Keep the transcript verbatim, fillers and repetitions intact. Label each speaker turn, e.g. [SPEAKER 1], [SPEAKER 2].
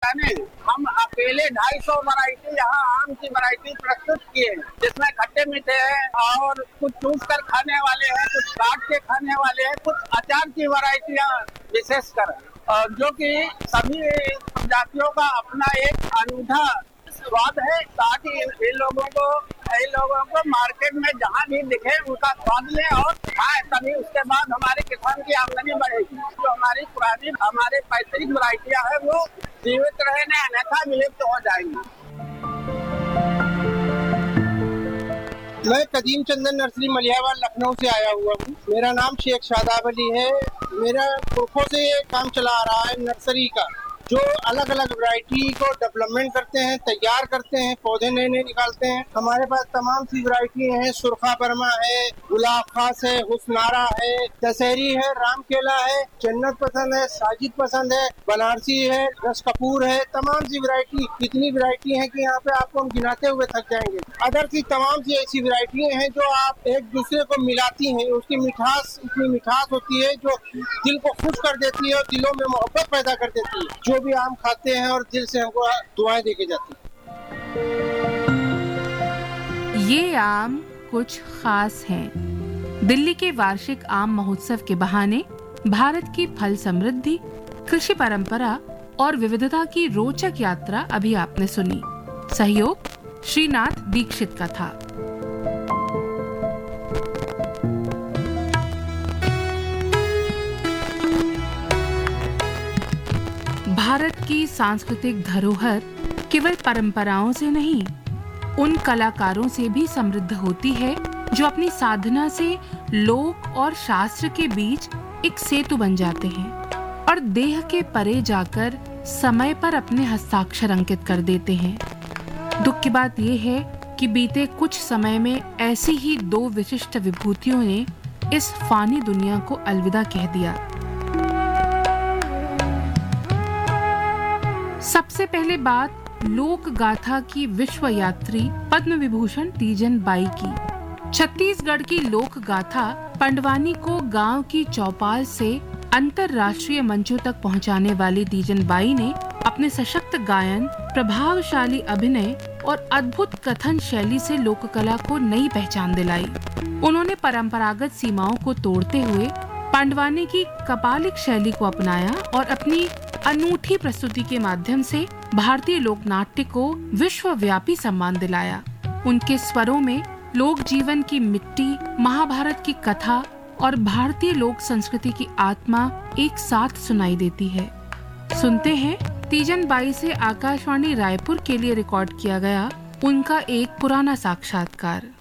[SPEAKER 1] जाने, हम अकेले ढाई सौ वैरायटी यहाँ आम की वैरायटी प्रस्तुत किए, जिसमें खट्टे मीठे हैं और कुछ चूस कर खाने वाले हैं, कुछ काट के खाने वाले हैं, कुछ अचार की वैरायटियाँ विशेषकर, जो कि सभी जातियों का अपना एक अनूठा स्वाद है। साथ ही इन लोगों को इन लोगों को मार्केट में जहाँ भी दिखे उनका स्वाद लें और खाएं, तभी उसके बाद हमारे किसान की आमदनी बढ़ेगी। जो हमारी पुरानी हमारे पैतृक वैरायटियाँ है वो जीवित रहने, अन्यथा विलुप्त हो जाएंगी।
[SPEAKER 2] मैं कदीम चंदन नर्सरी मलियावाल लखनऊ से आया हुआ हूँ। मेरा नाम शेख शादाब अली है। मेरा पुरखों से ये काम चला आ रहा है नर्सरी का, जो अलग अलग वैरायटी को डेवलपमेंट करते हैं, तैयार करते हैं, पौधे नए नए निकालते हैं। हमारे पास तमाम सी वैरायटी हैं, सुरखा बर्मा है, गुलाब खास है, हुस्नारा है, दशहरी है, राम केला है, जन्नत पसंद है, साजिद पसंद है, बनारसी है, रस कपूर है। तमाम सी वैरायटी, इतनी वैरायटी है कि यहाँ पे आपको हम गिनाते हुए थक जाएंगे। अदर सी तमाम सी ऐसी वैरायटी हैं जो आप एक दूसरे को मिलाती हैं। उसकी मिठास, इतनी मिठास होती है जो दिल को खुश कर देती है और दिलों में मोहब्बत पैदा कर देती है। जो भी आम खाते हैं और दिल से हमको दुआएं देके जाती हैं।
[SPEAKER 3] ये आम कुछ खास हैं। दिल्ली के वार्षिक आम महोत्सव के बहाने भारत की फल समृद्धि, कृषि परंपरा और विविधता की रोचक यात्रा अभी आपने सुनी। सहयोग श्रीनाथ दीक्षित का था। भारत की सांस्कृतिक धरोहर केवल परंपराओं से नहीं, उन कलाकारों से भी समृद्ध होती है जो अपनी साधना से लोक और शास्त्र के बीच एक सेतु बन जाते हैं और देह के परे जाकर समय पर अपने हस्ताक्षर अंकित कर देते हैं। दुख की बात यह है कि बीते कुछ समय में ऐसी ही दो विशिष्ट विभूतियों ने इस फानी दुनिया को अलविदा कह दिया। सबसे पहले बात लोक गाथा की विश्व यात्री पद्म विभूषण तीजन बाई की। छत्तीसगढ़ की लोक गाथा पंडवानी को गांव की चौपाल से अंतरराष्ट्रीय मंचों तक पहुंचाने वाली तीजन बाई ने अपने सशक्त गायन, प्रभावशाली अभिनय और अद्भुत कथन शैली से लोककला को नई पहचान दिलाई। उन्होंने परंपरागत सीमाओं को तोड़ते हुए पांडवानी की कपालिक शैली को अपनाया और अपनी अनूठी प्रस्तुति के माध्यम से भारतीय लोक नाट्य को विश्वव्यापी सम्मान दिलाया। उनके स्वरों में लोक जीवन की मिट्टी, महाभारत की कथा और भारतीय लोक संस्कृति की आत्मा एक साथ सुनाई देती है। सुनते हैं तीजन बाई से आकाशवाणी रायपुर के लिए रिकॉर्ड किया गया उनका एक पुराना साक्षात्कार।